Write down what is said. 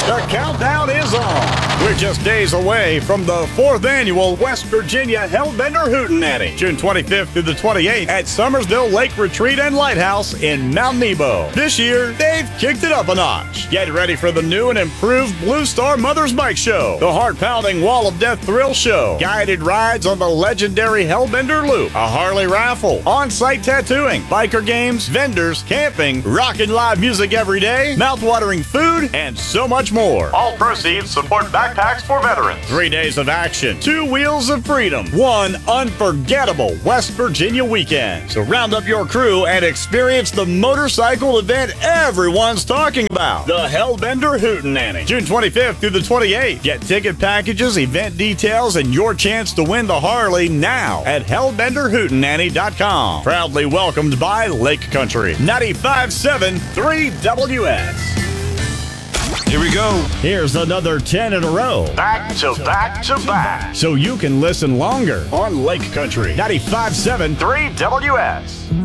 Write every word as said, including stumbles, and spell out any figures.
The countdown is on. We're just days away from the fourth annual West Virginia Hellbender Hootenanny, June twenty-fifth through the twenty-eighth at Summersville Lake Retreat and Lighthouse in Mount Nebo. This year, they've kicked it up a notch. Get ready for the new and improved Blue Star Mother's Bike Show, the heart-pounding Wall of Death Thrill Show, guided rides on the legendary Hellbender Loop, a Harley raffle, on-site tattooing, biker games, vendors, camping, rockin' live music every day, mouth-watering food, and so much more. All proceeds support backpacks for veterans. Three days of action, two wheels of freedom, one unforgettable West Virginia weekend. So round up your crew and experience the motorcycle event everyone's talking about, the Hellbender Hootenanny, June twenty-fifth through the twenty-eighth. Get ticket packages, event details, and your chance to win the Harley now at hellbender hootenanny dot com. Proudly welcomed by Lake Country ninety-five point seven three W S. Here we go. Here's another ten in a row. Back to back to back. So you can listen longer on Lake Country ninety-five point seven three W S.